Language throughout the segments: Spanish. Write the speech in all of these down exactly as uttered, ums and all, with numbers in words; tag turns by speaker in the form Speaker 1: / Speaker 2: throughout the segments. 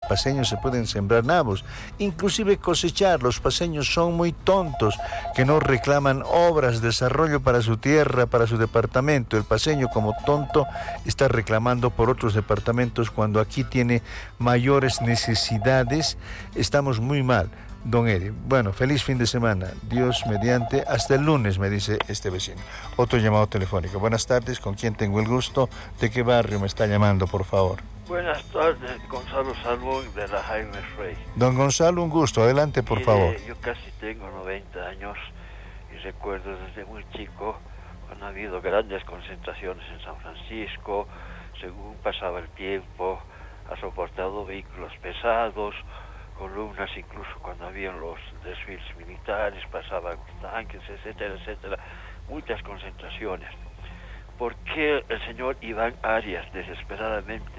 Speaker 1: paceño se pueden sembrar nabos, inclusive cosechar. Los paceños son muy tontos, que no reclaman obras, desarrollo para su tierra, para su departamento. El paceño, como tonto, está reclamando por otros departamentos cuando aquí tiene mayores necesidades. Estamos muy mal. Don Eddie, bueno, feliz fin de semana. Dios mediante, hasta el lunes, me dice este vecino. Otro llamado telefónico. Buenas tardes, ¿con quién tengo el gusto? ¿De qué barrio me está llamando, por favor?
Speaker 2: Buenas tardes, Gonzalo Salmón de la Jaime Frey.
Speaker 1: Don Gonzalo, un gusto. Adelante, por
Speaker 2: Mire,
Speaker 1: favor.
Speaker 2: Yo casi tengo noventa años y recuerdo desde muy chico cuando ha habido grandes concentraciones en San Francisco. Según pasaba el tiempo, ha soportado vehículos pesados, columnas, incluso cuando habían los desfiles militares, pasaban tanques, etcétera, etcétera, muchas concentraciones. ¿Por qué el señor Iván Arias desesperadamente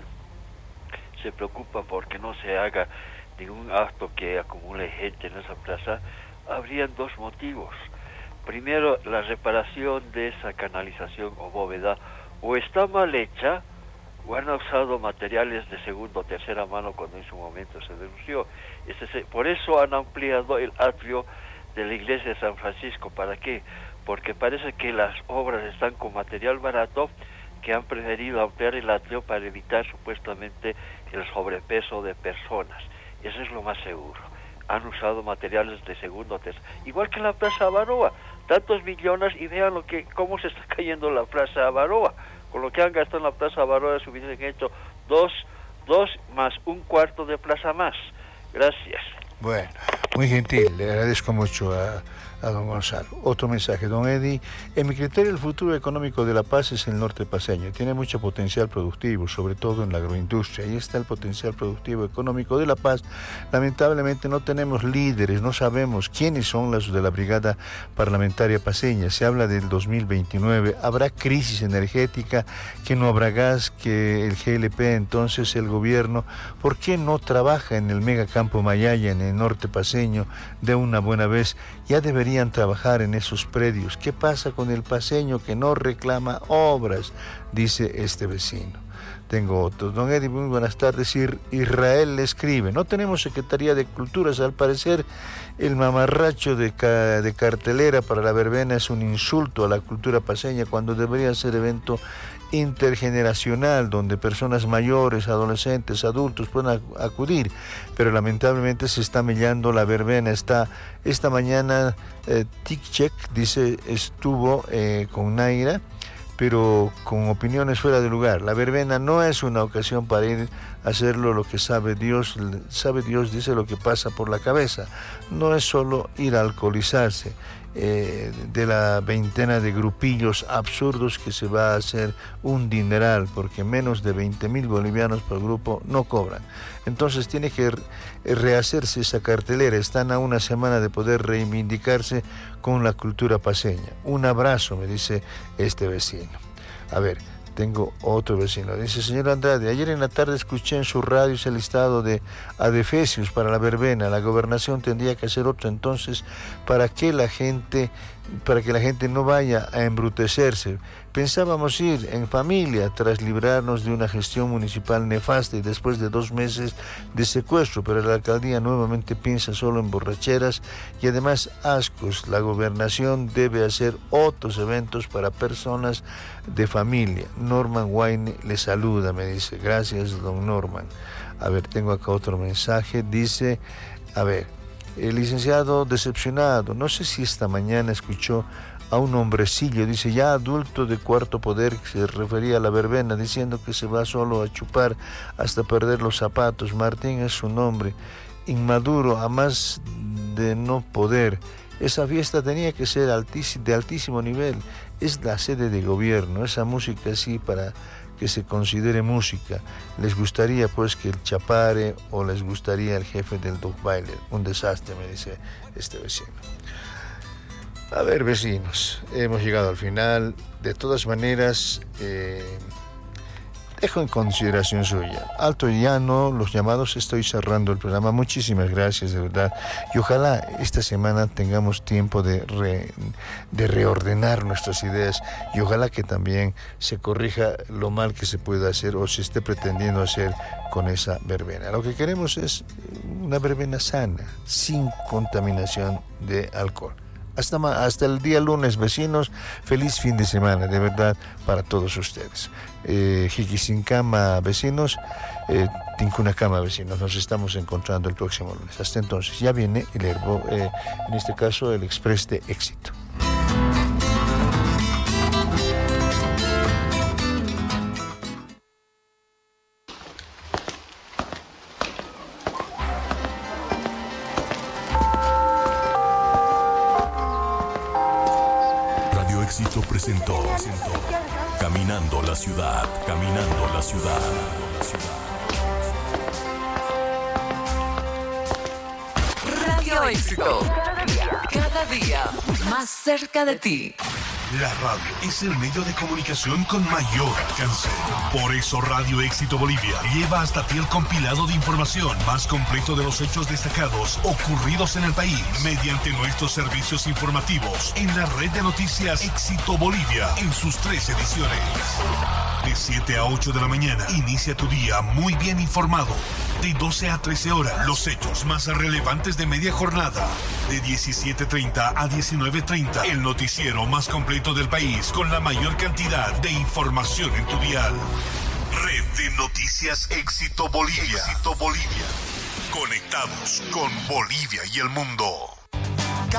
Speaker 2: se preocupa porque no se haga ningún acto que acumule gente en esa plaza? Habrían dos motivos. Primero, la reparación de esa canalización o bóveda o está mal hecha, o han usado materiales de segunda o tercera mano cuando en su momento se denunció. Este, por eso han ampliado el atrio de la iglesia de San Francisco. ¿Para qué? Porque parece que las obras están con material barato, que han preferido ampliar el atrio para evitar supuestamente el sobrepeso de personas. Eso es lo más seguro. Han usado materiales de segunda o tercera. Igual que en la Plaza Avaroa, tantos millones, y vean lo que cómo se está cayendo la Plaza Avaroa. Con lo que han gastado en la Plaza Avaroa, se hubiesen hecho dos, dos más un cuarto de plaza más. Gracias.
Speaker 1: Bueno, muy gentil, le agradezco mucho a, a don Gonzalo. Otro mensaje, don Eddie. En mi criterio, el futuro económico de La Paz es el norte paceño. Tiene mucho potencial productivo, sobre todo en la agroindustria. Ahí está el potencial productivo económico de La Paz. Lamentablemente no tenemos líderes, no sabemos quiénes son los de la brigada parlamentaria paceña. Se habla del dos mil veintinueve. Habrá crisis energética, que no habrá gas, que el G L P, entonces el gobierno, ¿por qué no trabaja en el megacampo Mayaya, en el norte paceño, de una buena vez? Ya deberían trabajar en esos predios. ¿Qué pasa con el paceño que no reclama obras? Dice este vecino. Tengo otro. Don Eddie, muy buenas tardes. Israel le escribe: no tenemos Secretaría de Culturas. Al parecer, el mamarracho de, ca de cartelera para la verbena es un insulto a la cultura paceña, cuando debería ser evento intergeneracional, donde personas mayores, adolescentes, adultos puedan acudir, pero lamentablemente se está mellando la verbena. Está esta mañana eh, Tic-Check dice estuvo eh, con Naira, pero con opiniones fuera de lugar. La verbena no es una ocasión para ir a hacerlo lo que sabe Dios, sabe Dios dice lo que pasa por la cabeza. No es solo ir a alcoholizarse. Eh, de la veintena de grupillos absurdos que se va a hacer un dineral, porque menos de veinte mil bolivianos por grupo no cobran. Entonces tiene que rehacerse esa cartelera. Están a una semana de poder reivindicarse con la cultura paceña. Un abrazo, me dice este vecino. A ver, tengo otro vecino. Dice: señor Andrade, ayer en la tarde escuché en su radio el listado de adefesios para la verbena. La gobernación tendría que hacer otro entonces para que la gente, para que la gente no vaya a embrutecerse. Pensábamos ir en familia tras librarnos de una gestión municipal nefasta y después de dos meses de secuestro, pero la alcaldía nuevamente piensa solo en borracheras y además ascos. La gobernación debe hacer otros eventos para personas de familia. Norman Wayne le saluda, me dice. Gracias, don Norman. A ver, tengo acá otro mensaje. Dice, a ver, el licenciado decepcionado. No sé si esta mañana escuchó a un hombrecillo, dice, ya adulto de cuarto poder, que se refería a la verbena, diciendo que se va solo a chupar hasta perder los zapatos. Martín es su nombre. Inmaduro, a más de no poder. Esa fiesta tenía que ser altísimo, de altísimo nivel. Es la sede de gobierno. Esa música así para que se considere música. ¿Les gustaría pues que el chapare o les gustaría el jefe del Duchweiler? Un desastre, me dice este vecino. A ver, vecinos, hemos llegado al final. De todas maneras, eh, dejo en consideración suya. Alto y llano, los llamados, estoy cerrando el programa. Muchísimas gracias, de verdad. Y ojalá esta semana tengamos tiempo de, re, de reordenar nuestras ideas y ojalá que también se corrija lo mal que se pueda hacer o se esté pretendiendo hacer con esa verbena. Lo que queremos es una verbena sana, sin contaminación de alcohol. Hasta, hasta el día lunes, vecinos. Feliz fin de semana, de verdad, para todos ustedes. Eh, Jiquisincama, vecinos. Eh, Tincunacama, vecinos. Nos estamos encontrando el próximo lunes. Hasta entonces, ya viene el herbo, eh, en este caso, el Express de Éxito.
Speaker 3: Éxito presentó, presentó Caminando la Ciudad, Caminando la Ciudad.
Speaker 4: Radio Éxito, cada día más cerca de ti.
Speaker 3: La radio es el medio de comunicación con mayor alcance. Por eso Radio Éxito Bolivia lleva hasta ti el compilado de información más completo de los hechos destacados ocurridos en el país mediante nuestros servicios informativos en la red de noticias Éxito Bolivia en sus tres ediciones. De siete a ocho de la mañana, inicia tu día muy bien informado. De doce a trece horas, los hechos más relevantes de media jornada. De diecisiete treinta a diecinueve treinta, el noticiero más completo del país con la mayor cantidad de información en tu dial. Red de Noticias Éxito Bolivia. Éxito Bolivia. Conectados con Bolivia y el mundo.